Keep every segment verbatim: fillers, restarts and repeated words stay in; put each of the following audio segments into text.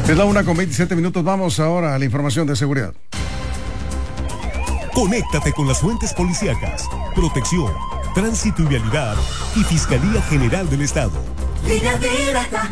Es la una con veintisiete minutos. Vamos ahora a la información de seguridad. Conéctate con las fuentes policíacas, protección, tránsito y vialidad y Fiscalía General del Estado. Línea directa.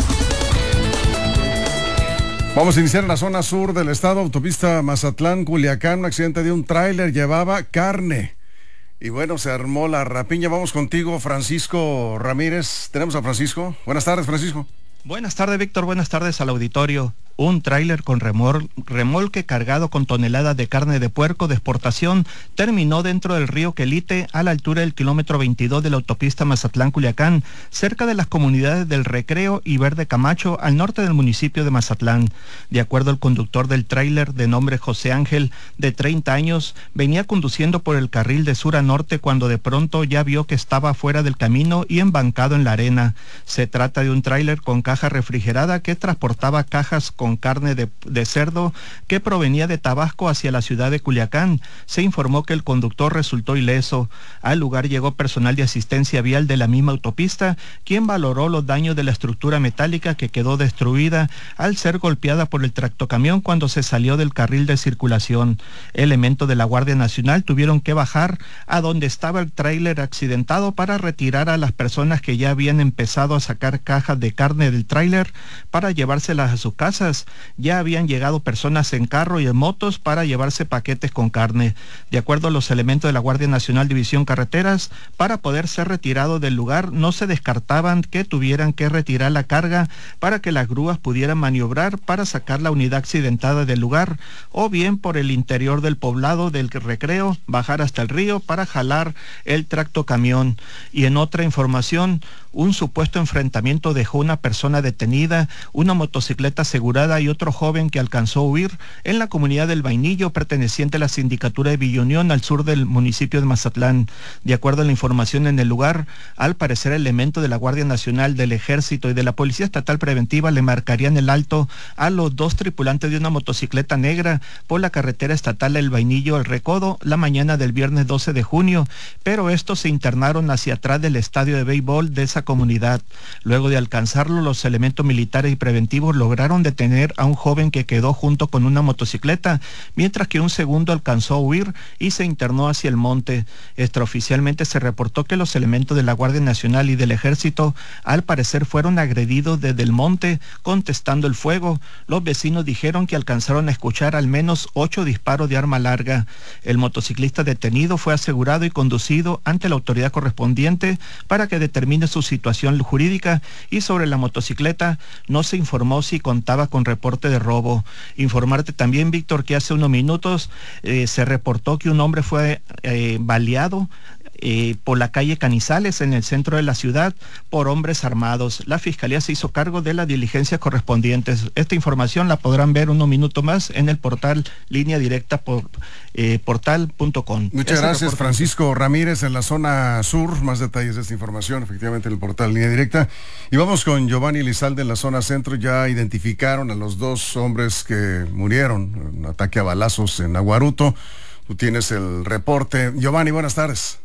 Vamos a iniciar en la zona sur del estado, autopista Mazatlán-Culiacán. Un accidente de un tráiler llevaba carne. Y bueno, se armó la rapiña. Vamos contigo, Francisco Ramírez. Tenemos a Francisco. Buenas tardes, Francisco. Buenas tardes, Víctor. Buenas tardes al auditorio. Un tráiler con remol remolque cargado con toneladas de carne de puerco de exportación terminó dentro del río Quelite a la altura del kilómetro veintidós de la autopista Mazatlán-Culiacán, cerca de las comunidades del Recreo y Verde Camacho, al norte del municipio de Mazatlán. De acuerdo al conductor del tráiler, de nombre José Ángel, de treinta años, venía conduciendo por el carril de sur a norte cuando de pronto ya vio que estaba fuera del camino y embancado en la arena. Se trata de un tráiler con caja refrigerada que transportaba cajas con con carne de, de cerdo que provenía de Tabasco hacia la ciudad de Culiacán. Se informó que el conductor resultó ileso. Al lugar llegó personal de asistencia vial de la misma autopista, quien valoró los daños de la estructura metálica que quedó destruida al ser golpeada por el tractocamión cuando se salió del carril de circulación. Elementos de la Guardia Nacional tuvieron que bajar a donde estaba el tráiler accidentado para retirar a las personas que ya habían empezado a sacar cajas de carne del tráiler para llevárselas a sus casas. Ya habían llegado personas en carro y en motos para llevarse paquetes con carne. De acuerdo a los elementos de la Guardia Nacional División Carreteras, para poder ser retirado del lugar no se descartaban que tuvieran que retirar la carga para que las grúas pudieran maniobrar para sacar la unidad accidentada del lugar, o bien por el interior del poblado del Recreo, bajar hasta el río para jalar el tractocamión. Y en otra información, un supuesto enfrentamiento dejó una persona detenida, una motocicleta asegurada y otro joven que alcanzó a huir en la comunidad del Vainillo, perteneciente a la sindicatura de Villa Unión, al sur del municipio de Mazatlán. De acuerdo a la información en el lugar, al parecer elementos de la Guardia Nacional, del Ejército y de la Policía Estatal Preventiva le marcarían el alto a los dos tripulantes de una motocicleta negra por la carretera estatal del Vainillo al Recodo la mañana del viernes doce de junio, pero estos se internaron hacia atrás del estadio de béisbol de esa comunidad. Luego de alcanzarlo, los elementos militares y preventivos lograron detener a un joven que quedó junto con una motocicleta, mientras que un segundo alcanzó a huir y se internó hacia el monte. Extraoficialmente se reportó que los elementos de la Guardia Nacional y del Ejército al parecer fueron agredidos desde el monte, contestando el fuego. Los vecinos dijeron que alcanzaron a escuchar al menos ocho disparos de arma larga. El motociclista detenido fue asegurado y conducido ante la autoridad correspondiente para que determine su situación jurídica, y sobre la motocicleta no se informó si contaba con reporte de robo. Informarte también, Víctor, que hace unos minutos eh, se reportó que un hombre fue eh, baleado Eh, por la calle Canizales, en el centro de la ciudad, por hombres armados. La Fiscalía se hizo cargo de las diligencias correspondientes. Esta información la podrán ver unos minutos más en el portal Línea Directa por eh, portal punto com. Muchas Ese gracias, Francisco Ramírez, en la zona sur. Más detalles de esta información, efectivamente, en el portal Línea Directa. Y vamos con Giovanni Elizalde en la zona centro. Ya identificaron a los dos hombres que murieron en un ataque a balazos en Aguaruto. Tú tienes el reporte. Giovanni, buenas tardes.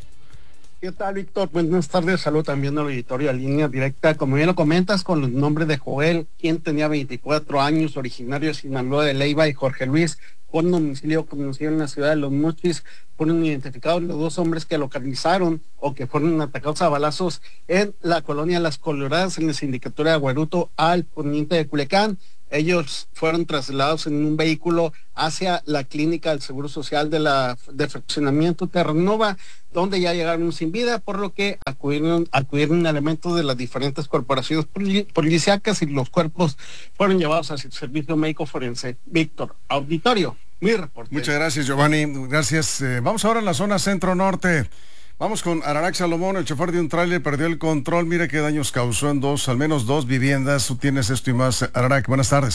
¿Qué tal, Víctor? Buenas tardes, saludo también al auditorio a Línea Directa. Como bien lo comentas, con el nombre de Joel, quien tenía veinticuatro años, originario de Sinaloa de Leiva, y Jorge Luis, con domicilio conocido en la ciudad de Los Mochis, fueron identificados los dos hombres que localizaron o que fueron atacados a balazos en la colonia Las Coloradas, en la sindicatura de Aguaruto, al poniente de Culiacán. Ellos fueron trasladados en un vehículo hacia la clínica del Seguro Social de la de fraccionamiento Terranova, donde ya llegaron sin vida, por lo que acudieron, acudieron elementos de las diferentes corporaciones policíacas y los cuerpos fueron llevados hacia el servicio médico forense. Víctor, auditorio, mi reporte. Muchas gracias, Giovanni. Gracias. Eh, vamos ahora a la zona centro-norte. Vamos con Ararax Salomón. El chofer de un tráiler perdió el control. Mire qué daños causó en dos, al menos dos viviendas. Tú tienes esto y más, Ararax. Buenas tardes.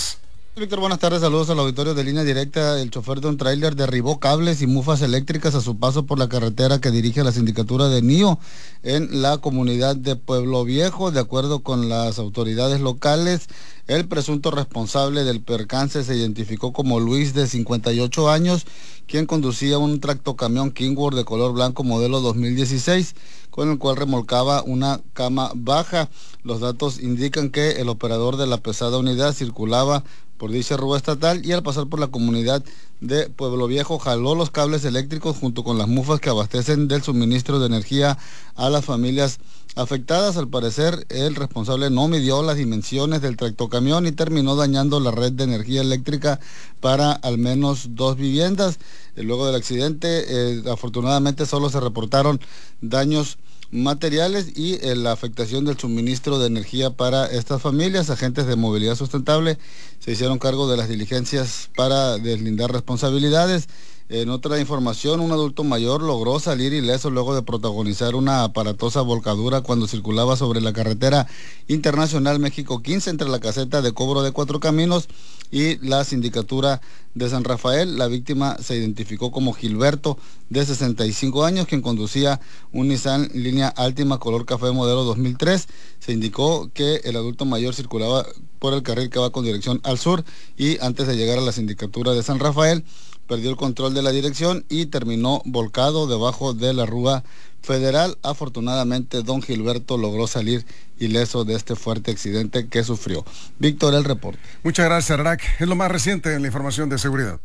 Víctor, buenas tardes, saludos al auditorio de Línea Directa. El chofer de un tráiler derribó cables y mufas eléctricas a su paso por la carretera que dirige a la sindicatura de Nío en la comunidad de Pueblo Viejo. De acuerdo con las autoridades locales, el presunto responsable del percance se identificó como Luis, de cincuenta y ocho años, quien conducía un tractocamión Kingworth de color blanco modelo dos mil dieciséis, con el cual remolcaba una cama baja. Los datos indican que el operador de la pesada unidad circulaba por dicha rúa estatal y al pasar por la comunidad de Pueblo Viejo jaló los cables eléctricos junto con las mufas que abastecen del suministro de energía a las familias afectadas. Al parecer, el responsable no midió las dimensiones del tractocamión y terminó dañando la red de energía eléctrica para al menos dos viviendas. Luego del accidente, eh, afortunadamente solo se reportaron daños materiales y eh, la afectación del suministro de energía para estas familias. Agentes de movilidad sustentable se hicieron cargo de las diligencias para deslindar responsabilidades. En otra información, un adulto mayor logró salir ileso luego de protagonizar una aparatosa volcadura cuando circulaba sobre la carretera internacional México quince entre la caseta de cobro de Cuatro Caminos y la sindicatura de San Rafael. La víctima se identificó como Gilberto, de sesenta y cinco años, quien conducía un Nissan línea Altima color café modelo dos mil tres. Se indicó que el adulto mayor circulaba por el carril que va con dirección al sur y antes de llegar a la sindicatura de San Rafael perdió el control de la dirección y terminó volcado debajo de la rúa federal. Afortunadamente, don Gilberto logró salir ileso de este fuerte accidente que sufrió. Víctor, el reporte. Muchas gracias, Arac. Es lo más reciente en la información de seguridad.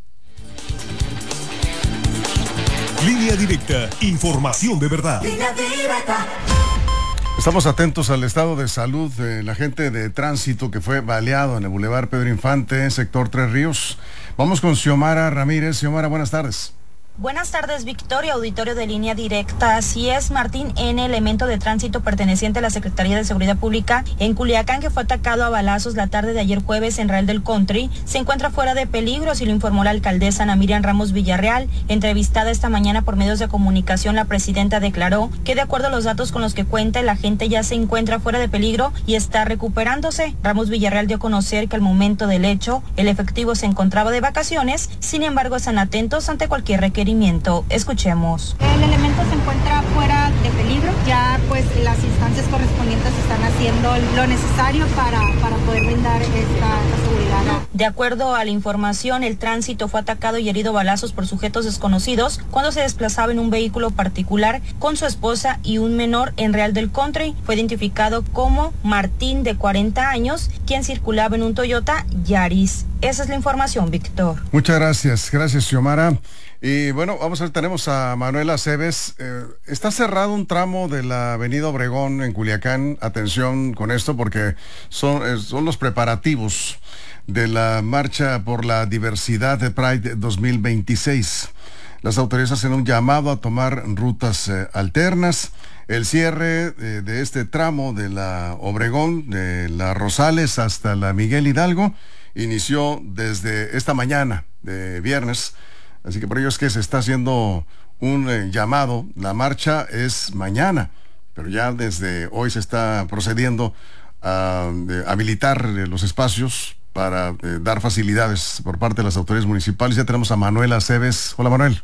Línea Directa, información de verdad. Línea Directa. Estamos atentos al estado de salud del agente de tránsito que fue baleado en el Boulevard Pedro Infante, sector Tres Ríos. Vamos con Xiomara Ramírez. Xiomara, buenas tardes. Buenas tardes, Victoria, auditorio de Línea Directa. Así es, Martín N., elemento de tránsito perteneciente a la Secretaría de Seguridad Pública en Culiacán, que fue atacado a balazos la tarde de ayer jueves en Real del Country, se encuentra fuera de peligro, así lo informó la alcaldesa Ana Miriam Ramos Villarreal. Entrevistada esta mañana por medios de comunicación, la presidenta declaró que de acuerdo a los datos con los que cuenta, el agente ya se encuentra fuera de peligro y está recuperándose. Ramos Villarreal dio a conocer que al momento del hecho, el efectivo se encontraba de vacaciones, sin embargo están atentos ante cualquier requerimiento. Escuchemos. El elemento se encuentra fuera de peligro, ya pues las instancias correspondientes están haciendo lo necesario para, para poder brindar esta, esta seguridad. De acuerdo a la información, el tránsito fue atacado y herido a balazos por sujetos desconocidos cuando se desplazaba en un vehículo particular con su esposa y un menor en Real del Country. Fue identificado como Martín, de cuarenta años, quien circulaba en un Toyota Yaris. Esa es la información, Víctor. Muchas gracias, gracias, Xiomara. Y bueno, vamos a ver, tenemos a Manuela Cebes. Eh, está cerrado un tramo de la avenida Obregón en Culiacán. Atención con esto porque son, eh, son los preparativos de la marcha por la diversidad de Pride dos mil veintiséis. Las autoridades hacen un llamado a tomar rutas eh, alternas. El cierre eh, de este tramo de la Obregón, de la Rosales hasta la Miguel Hidalgo, inició desde esta mañana de viernes. Así que por ello es que se está haciendo un eh, llamado. La marcha es mañana, pero ya desde hoy se está procediendo a eh, habilitar eh, los espacios para eh, dar facilidades por parte de las autoridades municipales. Ya tenemos a Manuela Cebes. Hola, Manuel.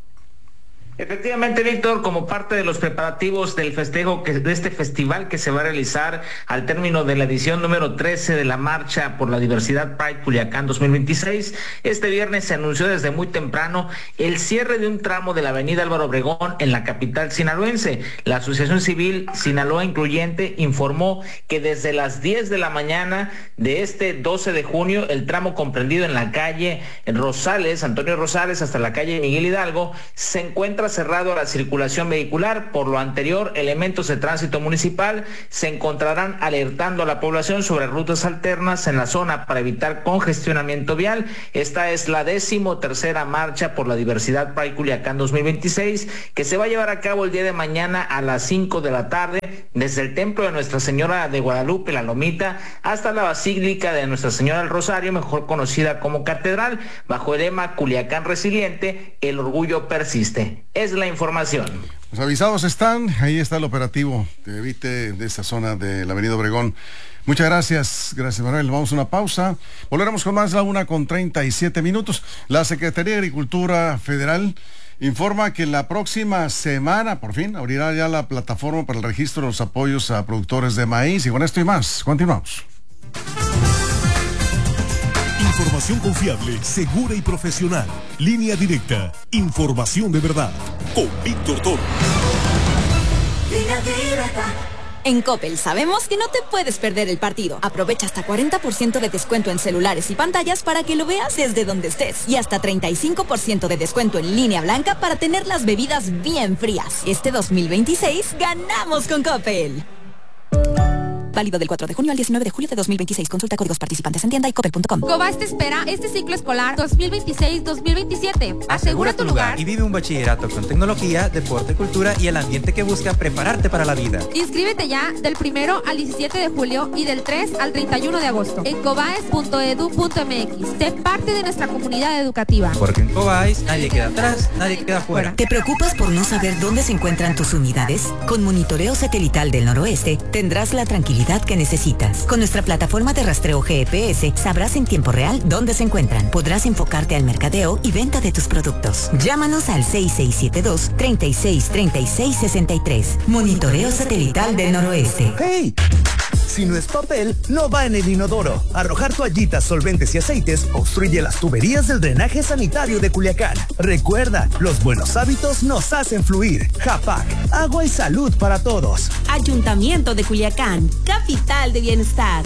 Efectivamente, Víctor, como parte de los preparativos del festejo, que, de este festival que se va a realizar al término de la edición número trece de la Marcha por la Diversidad Pride Culiacán dos mil veintiséis, este viernes se anunció desde muy temprano el cierre de un tramo de la avenida Álvaro Obregón en la capital sinaloense. La Asociación Civil Sinaloa Incluyente informó que desde las diez de la mañana de este doce de junio, el tramo comprendido en la calle Rosales, Antonio Rosales, hasta la calle Miguel Hidalgo, se encuentra cerrado a la circulación vehicular. Por lo anterior, elementos de tránsito municipal se encontrarán alertando a la población sobre rutas alternas en la zona para evitar congestionamiento vial. Esta es la décimo tercera marcha por la diversidad Pride Culiacán dos mil veintiséis, que se va a llevar a cabo el día de mañana a las cinco de la tarde, desde el templo de Nuestra Señora de Guadalupe, la Lomita, hasta la Basílica de Nuestra Señora del Rosario, mejor conocida como Catedral, bajo el lema Culiacán Resiliente, el orgullo persiste. Es la información. Los avisados están, ahí está el operativo de evite de esa zona de la avenida Obregón. Muchas gracias, gracias Manuel. Vamos a una pausa. Volveremos con más, la una con treinta y siete minutos. La Secretaría de Agricultura Federal informa que la próxima semana, por fin, abrirá ya la plataforma para el registro de los apoyos a productores de maíz. Y con esto y más, continuamos. Información confiable, segura y profesional. Línea directa. Información de verdad. Con Víctor Toro. Línea directa. En Coppel sabemos que no te puedes perder el partido. Aprovecha hasta cuarenta por ciento de descuento en celulares y pantallas para que lo veas desde donde estés. Y hasta treinta y cinco por ciento de descuento en línea blanca para tener las bebidas bien frías. Este dos mil veintiséis ganamos con Coppel. Válido del cuatro de junio al diecinueve de julio de dos mil veintiséis. Consulta códigos participantes en tienda y coppel punto com. Cobas te espera este ciclo escolar dos mil veintiséis dos mil veintisiete. Asegura tu lugar y vive un bachillerato con tecnología, deporte, cultura y el ambiente que busca prepararte para la vida. Inscríbete ya del primero al diecisiete de julio y del tres al treinta y uno de agosto en cobaes punto edu punto mx. Sé parte de nuestra comunidad educativa. Porque en Cobaes nadie queda atrás, nadie queda fuera. ¿Te preocupas por no saber dónde se encuentran tus unidades? Con Monitoreo Satelital del Noroeste tendrás la tranquilidad que necesitas. Con nuestra plataforma de rastreo G P S sabrás en tiempo real dónde se encuentran. Podrás enfocarte al mercadeo y venta de tus productos. Llámanos al seis seis siete dos, tres seis tres seis seis tres. Monitoreo Satelital del Noroeste. ¡Hey! Si no es papel, no va en el inodoro. Arrojar toallitas, solventes y aceites obstruye las tuberías del drenaje sanitario de Culiacán. Recuerda, los buenos hábitos nos hacen fluir. Japac, agua y salud para todos. Ayuntamiento de Culiacán, capital de bienestar.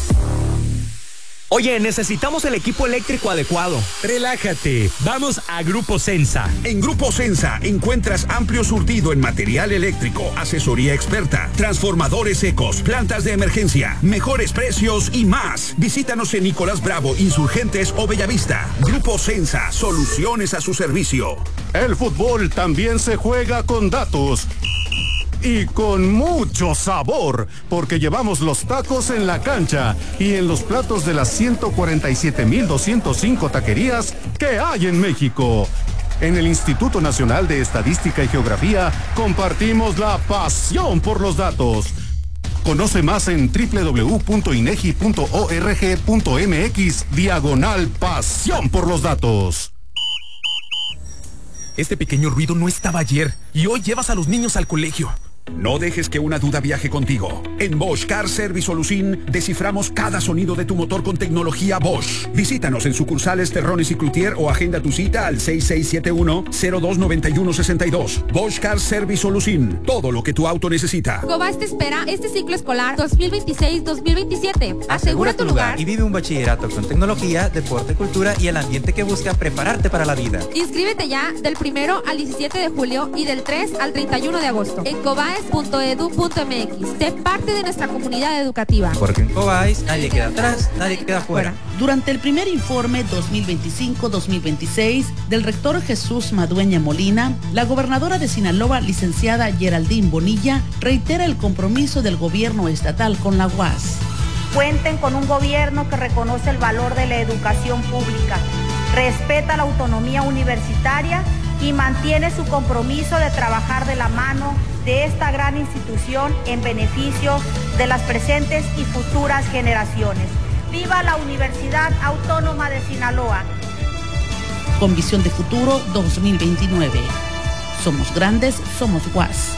Oye, necesitamos el equipo eléctrico adecuado. Relájate, vamos a Grupo Sensa. En Grupo Sensa encuentras amplio surtido en material eléctrico, asesoría experta, transformadores secos, plantas de emergencia, mejores precios y más. Visítanos en Nicolás Bravo, Insurgentes o Bellavista. Grupo Sensa, soluciones a su servicio. El fútbol también se juega con datos. Y con mucho sabor, porque llevamos los tacos en la cancha y en los platos de las ciento cuarenta y siete mil doscientos cinco taquerías que hay en México. En el Instituto Nacional de Estadística y Geografía compartimos la pasión por los datos. Conoce más en doble u doble u doble u punto inegi punto org punto mx diagonal pasión por los datos. Este pequeño ruido no estaba ayer y hoy llevas a los niños al colegio. No dejes que una duda viaje contigo. En Bosch Car Service Solution desciframos cada sonido de tu motor con tecnología Bosch. Visítanos en sucursales Terrones y Cloutier o agenda tu cita al seis seis siete uno, cero dos nueve uno seis dos. Bosch Car Service Solution. Todo lo que tu auto necesita. Cobas te espera este ciclo escolar dos mil veintiséis dos mil veintisiete. Asegura tu lugar y vive un bachillerato con tecnología, deporte, cultura y el ambiente que busca prepararte para la vida. Inscríbete ya del primero al diecisiete de julio y del tres al treinta y uno de agosto en cobaes punto edu punto mx. Sé parte de nuestra comunidad educativa. Porque en Cobaes nadie queda atrás, nadie queda fuera. Durante el primer informe dos mil veinticinco dos mil veintiséis del rector Jesús Madueña Molina, la gobernadora de Sinaloa, licenciada Geraldine Bonilla, reitera el compromiso del gobierno estatal con la U A S. Cuenten con un gobierno que reconoce el valor de la educación pública, respeta la autonomía universitaria y mantiene su compromiso de trabajar de la mano de esta gran institución en beneficio de las presentes y futuras generaciones. ¡Viva la Universidad Autónoma de Sinaloa! Con visión de futuro dos mil veintinueve. Somos grandes, somos U A S.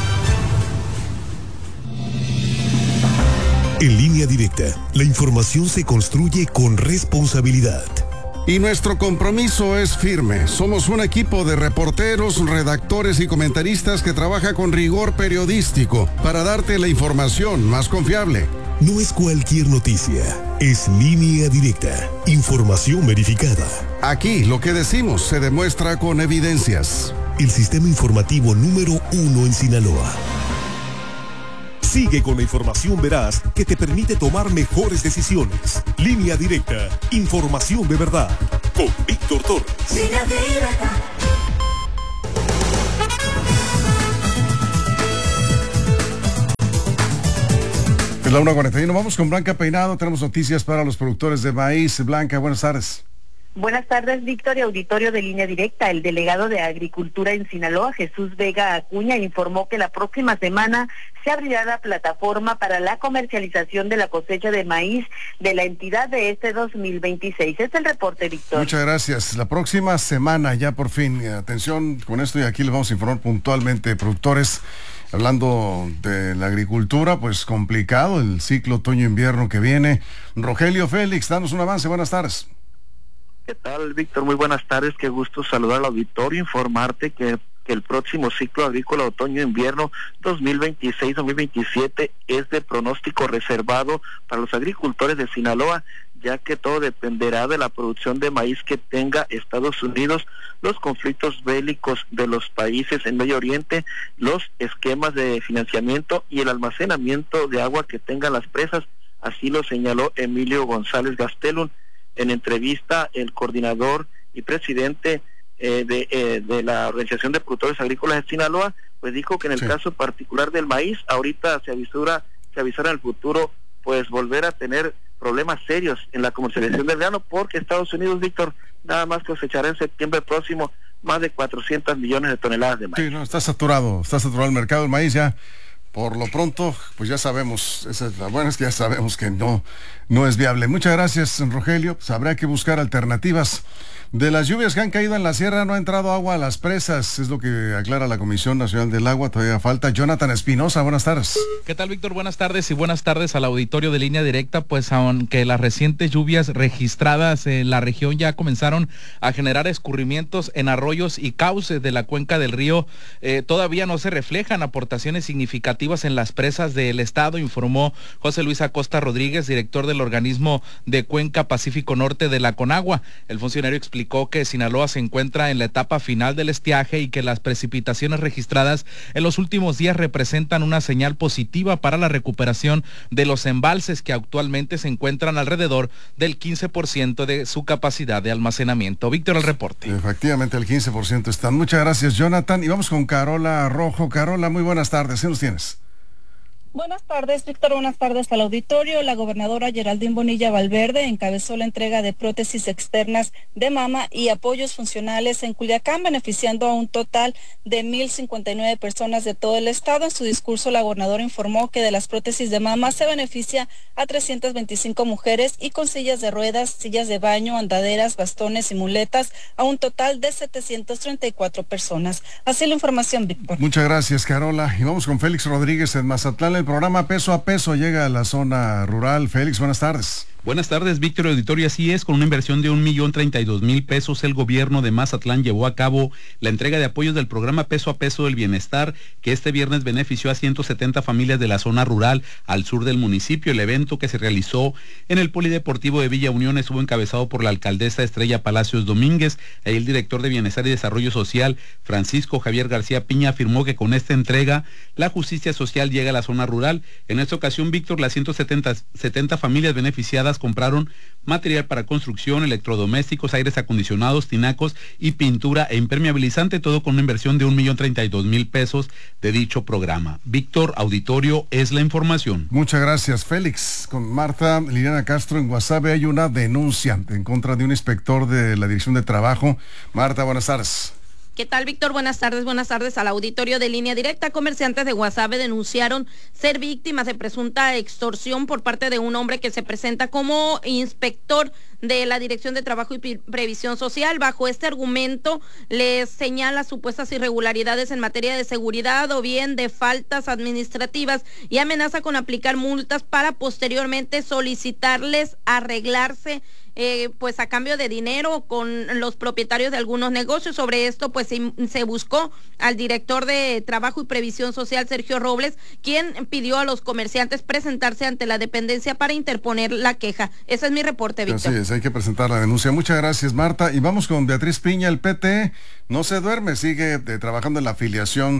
En Línea Directa, la información se construye con responsabilidad. Y nuestro compromiso es firme. Somos un equipo de reporteros, redactores y comentaristas que trabaja con rigor periodístico para darte la información más confiable. No es cualquier noticia, es Línea Directa, información verificada. Aquí lo que decimos se demuestra con evidencias. El sistema informativo número uno en Sinaloa. Sigue con la información veraz que te permite tomar mejores decisiones. Línea Directa, información de verdad. Con Víctor Torres. Línea Directa. Es la una cuarenta y uno. Vamos con Blanca Peinado. Tenemos noticias para los productores de maíz. Blanca, buenas tardes. Buenas tardes, Víctor y auditorio de Línea Directa. El delegado de Agricultura en Sinaloa, Jesús Vega Acuña, informó que la próxima semana se abrirá la plataforma para la comercialización de la cosecha de maíz de la entidad de este dos mil veintiséis. Es el reporte, Víctor. Muchas gracias. La próxima semana, ya por fin, atención con esto, y aquí les vamos a informar puntualmente, productores. Hablando de la agricultura, pues complicado el ciclo otoño-invierno que viene. Rogelio Félix, danos un avance. Buenas tardes. ¿Qué tal, Víctor? Muy buenas tardes, qué gusto saludar al auditorio, informarte que, que el próximo ciclo agrícola otoño-invierno dos mil veintiséis dos mil veintisiete es de pronóstico reservado para los agricultores de Sinaloa, ya que todo dependerá de la producción de maíz que tenga Estados Unidos, los conflictos bélicos de los países en Medio Oriente, los esquemas de financiamiento y el almacenamiento de agua que tengan las presas, así lo señaló Emilio González Gastelum. En entrevista, el coordinador y presidente eh, de, eh, de la Organización de Productores Agrícolas de Sinaloa, pues dijo que en el sí. caso particular del maíz, ahorita se avisora, se avisora en el futuro, pues volver a tener problemas serios en la comercialización del grano, porque Estados Unidos, Víctor, nada más cosechará en septiembre próximo más de cuatrocientos millones de toneladas de maíz. Sí, no, está saturado, está saturado el mercado del maíz ya. Por lo pronto, pues ya sabemos, esa es la buena, es que ya sabemos que no, no es viable. Muchas gracias, Rogelio. Pues habrá que buscar alternativas. De las lluvias que han caído en la sierra no ha entrado agua a las presas, es lo que aclara la Comisión Nacional del Agua, todavía falta. Jonathan Espinosa, buenas tardes. ¿Qué tal, Víctor? Buenas tardes y buenas tardes al auditorio de Línea Directa. Pues aunque las recientes lluvias registradas en la región ya comenzaron a generar escurrimientos en arroyos y cauces de la cuenca del río, eh, todavía no se reflejan aportaciones significativas en las presas del estado, informó José Luis Acosta Rodríguez, director del organismo de Cuenca Pacífico Norte de la Conagua. El funcionario explicó que Sinaloa se encuentra en la etapa final del estiaje y que las precipitaciones registradas en los últimos días representan una señal positiva para la recuperación de los embalses, que actualmente se encuentran alrededor del quince por ciento de su capacidad de almacenamiento. Víctor, el reporte. Efectivamente, el quince por ciento están. Muchas gracias, Jonathan. Y vamos con Carola Rojo. Carola, muy buenas tardes. ¿Qué nos tienes? Buenas tardes, Víctor. Buenas tardes al auditorio. La gobernadora Geraldine Bonilla Valverde encabezó la entrega de prótesis externas de mama y apoyos funcionales en Culiacán, beneficiando a un total de mil cincuenta y nueve personas de todo el estado. En su discurso, la gobernadora informó que de las prótesis de mama se beneficia a trescientas veinticinco mujeres, y con sillas de ruedas, sillas de baño, andaderas, bastones y muletas a un total de setecientas treinta y cuatro personas. Así la información, Víctor. Muchas gracias, Carola. Y vamos con Félix Rodríguez en Mazatlán. El programa Peso a Peso llega a la zona rural. Félix, buenas tardes. Buenas tardes, Víctor Auditorio. Así es, con una inversión de un millón treinta y dos mil pesos, el gobierno de Mazatlán llevó a cabo la entrega de apoyos del programa Peso a Peso del Bienestar, que este viernes benefició a ciento setenta familias de la zona rural al sur del municipio. El evento, que se realizó en el Polideportivo de Villa Unión, estuvo encabezado por la alcaldesa Estrella Palacios Domínguez. El director de Bienestar y Desarrollo Social, Francisco Javier García Piña, afirmó que con esta entrega la justicia social llega a la zona rural. En esta ocasión, Víctor, las ciento setenta familias beneficiadas compraron material para construcción, electrodomésticos, aires acondicionados, tinacos y pintura e impermeabilizante, todo con una inversión de un millón treinta y dos mil pesos de dicho programa. Víctor, auditorio, es la información. Muchas gracias, Félix. Con Marta Liliana Castro en Guasave hay una denuncia en contra de un inspector de la Dirección de Trabajo. Marta, buenas tardes. ¿Qué tal, Víctor? Buenas tardes, buenas tardes al auditorio de Línea Directa. Comerciantes de Guasave denunciaron ser víctimas de presunta extorsión por parte de un hombre que se presenta como inspector de la Dirección de Trabajo y Previsión Social. Bajo este argumento les señala supuestas irregularidades en materia de seguridad o bien de faltas administrativas, y amenaza con aplicar multas para posteriormente solicitarles arreglarse Eh, pues a cambio de dinero con los propietarios de algunos negocios. Sobre esto pues se, se buscó al director de Trabajo y Previsión Social, Sergio Robles, quien pidió a los comerciantes presentarse ante la dependencia para interponer la queja. Ese es mi reporte, Víctor. Así es, hay que presentar la denuncia. Muchas gracias, Marta. Y vamos con Beatriz Piña. El P T no se duerme, sigue de, trabajando en la afiliación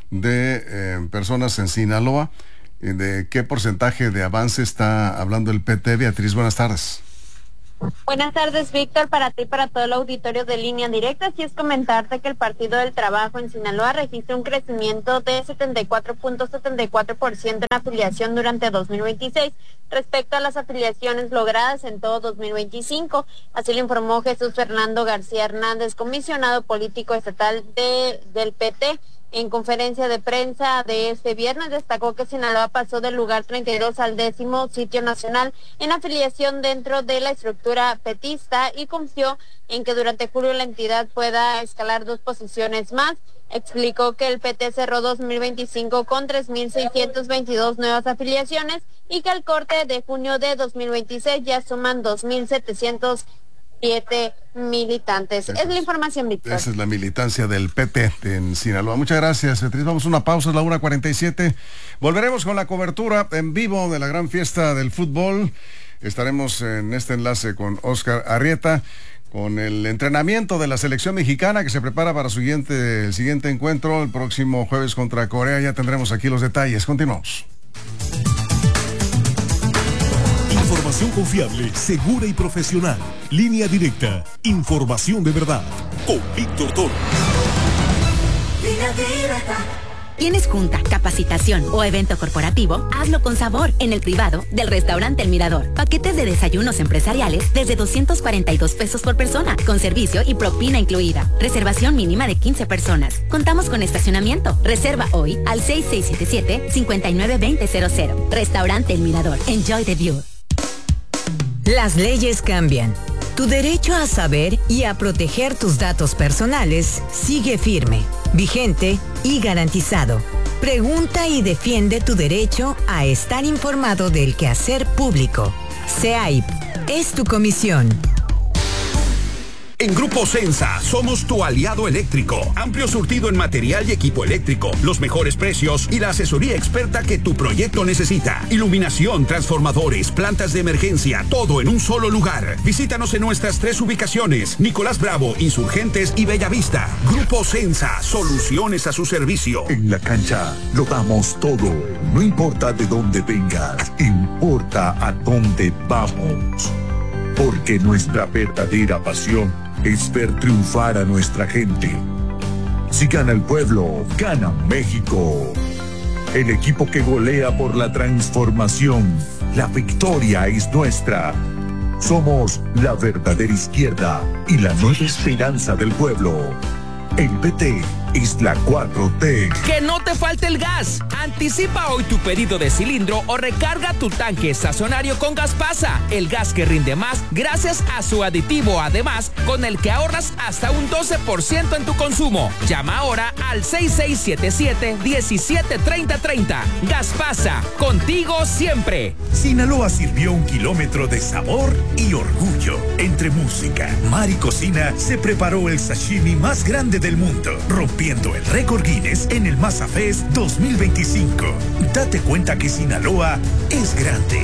de eh, personas en Sinaloa. ¿De qué porcentaje de avance está hablando el P T? Beatriz, buenas tardes. Buenas tardes, Víctor, para ti y para todo el auditorio de Línea Directa. Así es comentarte que el Partido del Trabajo en Sinaloa registra un crecimiento de setenta y cuatro punto setenta y cuatro por ciento en afiliación durante dos mil veintiséis respecto a las afiliaciones logradas en todo dos mil veinticinco. Así lo informó Jesús Fernando García Hernández, comisionado político estatal de, del P T. En conferencia de prensa de este viernes destacó que Sinaloa pasó del lugar treinta y dos al décimo sitio nacional en afiliación dentro de la estructura petista y confió en que durante julio la entidad pueda escalar dos posiciones más. Explicó que el P T cerró dos mil veinticinco con tres mil seiscientas veintidós nuevas afiliaciones y que al corte de junio de dos mil veintiséis ya suman dos mil setecientos siete militantes. Esa es la información, Víctor. Esa es la militancia del P T en Sinaloa. Muchas gracias, Beatriz. Vamos a una pausa, es la una cuarenta y siete. Volveremos con la cobertura en vivo de la gran fiesta del fútbol. Estaremos en este enlace con Oscar Arrieta, con el entrenamiento de la selección mexicana que se prepara para su siguiente, el siguiente encuentro el próximo jueves contra Corea. Ya tendremos aquí los detalles. Continuamos. Información confiable, segura y profesional. Línea Directa. Información de verdad. Con Víctor Toro. Línea Directa. ¿Tienes junta, capacitación o evento corporativo? Hazlo con sabor en el privado del restaurante El Mirador. Paquetes de desayunos empresariales desde doscientos cuarenta y dos pesos por persona, con servicio y propina incluida. Reservación mínima de quince personas. Contamos con estacionamiento. Reserva hoy al seis seis siete siete, cinco nueve dos cero cero cero. Restaurante El Mirador. Enjoy the view. Las leyes cambian. Tu derecho a saber y a proteger tus datos personales sigue firme, vigente y garantizado. Pregunta y defiende tu derecho a estar informado del quehacer público. C E A I P es tu comisión. En Grupo Sensa somos tu aliado eléctrico. Amplio surtido en material y equipo eléctrico, los mejores precios y la asesoría experta que tu proyecto necesita. Iluminación, transformadores, plantas de emergencia, todo en un solo lugar. Visítanos en nuestras tres ubicaciones: Nicolás Bravo, Insurgentes y Bellavista. Grupo Sensa, soluciones a su servicio. En la cancha lo damos todo. No importa de dónde vengas, importa a dónde vamos. Porque nuestra verdadera pasión es ver triunfar a nuestra gente. Si gana el pueblo, gana México. El equipo que golea por la transformación. La victoria es nuestra. Somos la verdadera izquierda y la nueva esperanza del pueblo. El P T es la cuatro T. Que no te falte el gas. Anticipa hoy tu pedido de cilindro o recarga tu tanque estacionario con Gaspasa, el gas que rinde más gracias a su aditivo Además, con el que ahorras hasta un doce por ciento en tu consumo. Llama ahora al seis seis siete siete, diecisiete treinta treinta. Gaspasa, contigo siempre. Sinaloa sirvió un kilómetro de sabor y orgullo. Entre música, mar y cocina, se preparó el sashimi más grande del mundo, rompiendo el récord Guinness en el Masa Fest dos mil veinticinco. Date cuenta que Sinaloa es grande.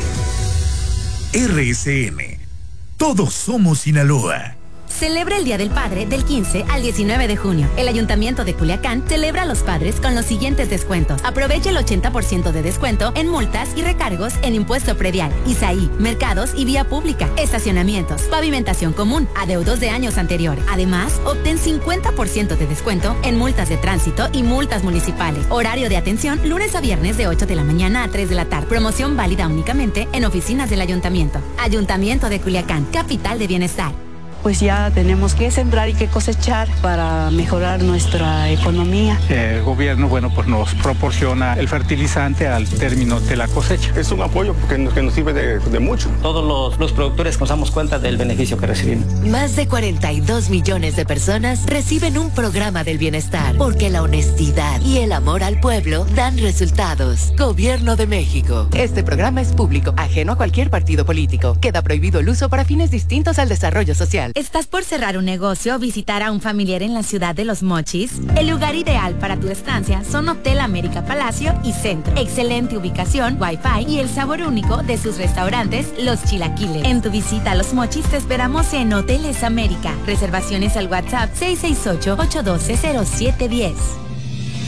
R S M. Todos somos Sinaloa. Celebra el Día del Padre del quince al diecinueve de junio. El Ayuntamiento de Culiacán celebra a los padres con los siguientes descuentos. Aprovecha el ochenta por ciento de descuento en multas y recargos en impuesto predial, I S A I, mercados y vía pública, estacionamientos, pavimentación común, adeudos de años anteriores. Además, obtén cincuenta por ciento de descuento en multas de tránsito y multas municipales. Horario de atención lunes a viernes de ocho de la mañana a tres de la tarde. Promoción válida únicamente en oficinas del Ayuntamiento. Ayuntamiento de Culiacán, capital de bienestar. Pues ya tenemos que sembrar y que cosechar para mejorar nuestra economía. El gobierno, bueno, pues nos proporciona el fertilizante al término de la cosecha. Es un apoyo porque nos, que nos sirve de, de mucho. Todos los, los productores nos damos cuenta del beneficio que recibimos. Más de cuarenta y dos millones de personas reciben un programa del bienestar porque la honestidad y el amor al pueblo dan resultados. Gobierno de México. Este programa es público, ajeno a cualquier partido político. Queda prohibido el uso para fines distintos al desarrollo social. ¿Estás por cerrar un negocio o visitar a un familiar en la ciudad de Los Mochis? El lugar ideal para tu estancia son Hotel América Palacio y Centro. Excelente ubicación, wifi y el sabor único de sus restaurantes, Los Chilaquiles. En tu visita a Los Mochis te esperamos en Hoteles América. Reservaciones al WhatsApp seis seis ocho, ocho uno dos, cero siete uno cero.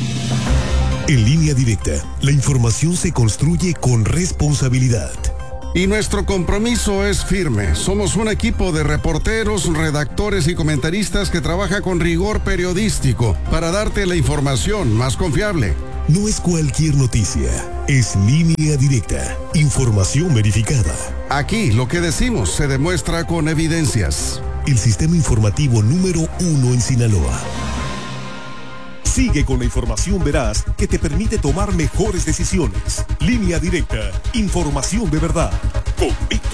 En Línea Directa, la información se construye con responsabilidad. Y nuestro compromiso es firme. Somos un equipo de reporteros, redactores y comentaristas que trabaja con rigor periodístico para darte la información más confiable. No es cualquier noticia, es Línea Directa, información verificada. Aquí lo que decimos se demuestra con evidencias. El sistema informativo número uno en Sinaloa. Sigue con la información veraz que te permite tomar mejores decisiones. Línea Directa, información de verdad. Con Víctor